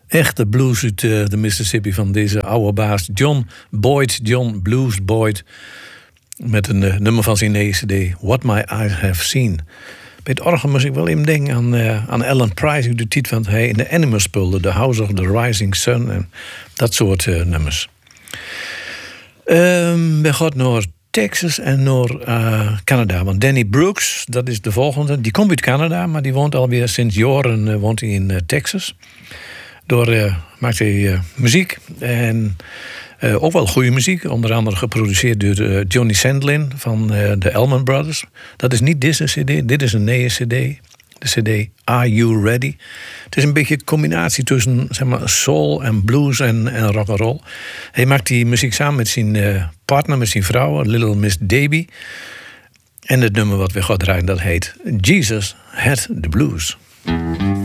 Echte blues uit de Mississippi van deze oude baas John Blues Boyd. Met een nummer van zijn nieuwe cd, What My Eyes Have Seen. Bij het orgel moest ik wel even denken aan Alan Price, uit de tijd van hij in de Animals speelde, The House of the Rising Sun en dat soort nummers. We gaan naar Texas en naar Canada. Want Danny Brooks, dat is de volgende. Die komt uit Canada, maar die woont alweer sinds jaren woont hij in Texas. Maakt hij muziek. En ook wel goede muziek. Onder andere geproduceerd door Johnny Sandlin van de Allman Brothers. Dat is niet deze cd. Dit is een nieuwe cd. De cd Are You Ready? Het is een beetje een combinatie tussen zeg maar, soul en blues en rock'n'roll. Hij maakt die muziek samen met zijn partner, met zijn vrouw, Little Miss Davy. En het nummer wat we gaan draaien, dat heet Jesus Had the Blues.